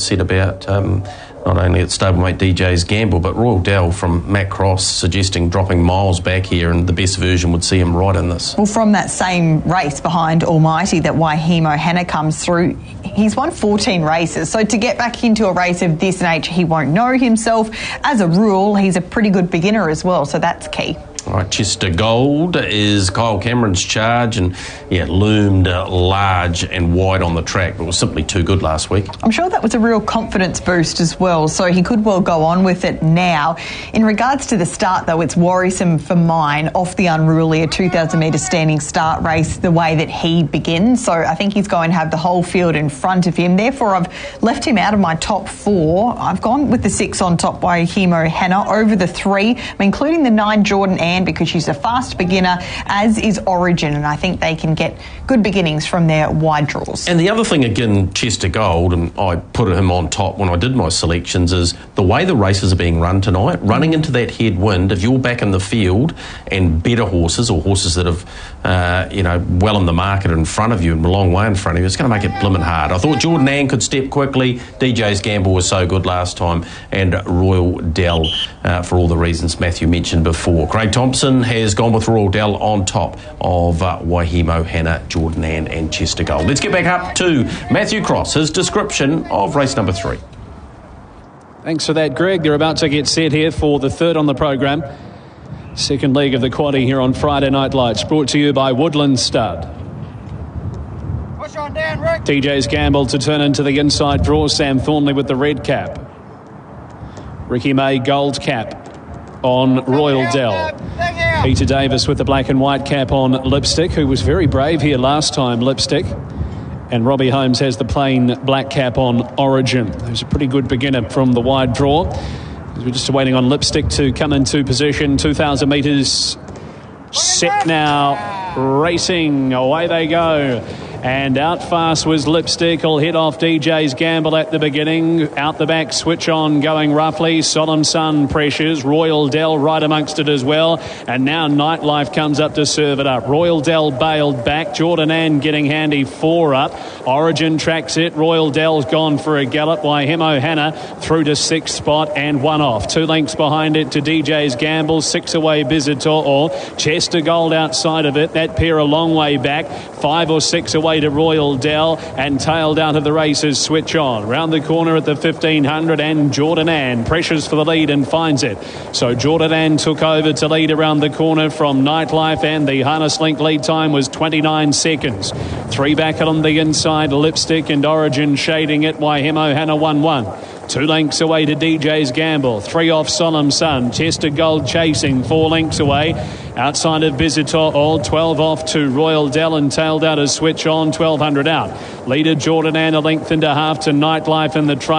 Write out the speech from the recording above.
said about not only at stablemate DJ's Gamble, but Royal Dell from Matt Cross suggesting dropping miles back here, and the best version would see him right in this. Well, from that same race behind Almighty that Waihemo Hannah comes through, he's won 14 races. So to get back into a race of this nature, he won't know himself. As a rule, he's a pretty good beginner as well, so that's key. All right, Chester Gold is Kyle Cameron's charge, and loomed large and wide on the track, but was simply too good last week. I'm sure that was a real confidence boost as well, so he could well go on with it now. In regards to the start, though, it's worrisome for mine off the Unruly, a 2,000 metre standing start race, the way that he begins. So I think he's going to have the whole field in front of him. Therefore, I've left him out of my top 4. I've gone with the 6 on top by Waihemo Hannah over the 3, including the 9 Jordan Ann, because she's a fast beginner, as is Origin, and I think they can get good beginnings from their wide draws. And the other thing, again, Chester Gold, and I put him on top when I did my selections, is the way the races are being run tonight, running into that headwind, if you're back in the field and better horses, or horses that have, well in the market in front of you and a long way in front of you, it's going to make it blimmin' hard. I thought Jordan Ann could step quickly, DJ's Gamble was so good last time, and Royal Dell for all the reasons Matthew mentioned before. Craig Thompson has gone with Royal Dell on top of Waihemo Hannah, Jordan Ann and Chester Gold. Let's get back up to Matthew Cross, his description of race number 3. Thanks for that, Greg. They're about to get set here for the third on the program. Second leg of the quaddie here on Friday Night Lights, brought to you by Woodland Stud. Push on down, Rick. DJ's Gamble to turn into the inside draw. Sam Thornley with the red cap. Ricky May gold cap on Royal Dell. Peter Davis with the black and white cap on Lipstick, who was very brave here last time, Lipstick. And Robbie Holmes has the plain black cap on Origin, who's a pretty good beginner from the wide draw. We're just waiting on Lipstick to come into position. 2,000 metres set now, racing, away they go. And out fast was Lipstick. He'll hit off DJ's Gamble at the beginning. Out the back, Switch On going roughly. Solemn Sun pressures. Royal Dell right amongst it as well. And now Nightlife comes up to serve it up. Royal Dell bailed back. Jordan Ann getting handy 4 up. Origin tracks it. Royal Dell's gone for a gallop. Waihemo Hannah through to 6th spot and 1 off. 2 lengths behind it to DJ's Gamble. 6 away Visitor. Chester Gold outside of it. That pair a long way back. 5 or 6 away to Royal Dell, and tailed out of the races Switch On. Round the corner at the 1,500, and Jordan Ann pressures for the lead and finds it. So Jordan Ann took over to lead around the corner from Nightlife, and the harness link lead time was 29 seconds. 3 back on the inside, Lipstick and Origin shading it. Waihemo Hannah 1-1. 2 lengths away to DJ's Gamble. 3 off Solemn Sun. Chester Gold chasing 4 lengths away. Outside of Visitor, all 12 off to Royal Dell, and tailed out as Switch On, 1,200 out. Leader Jordan Ann a length and a half to Nightlife in the try.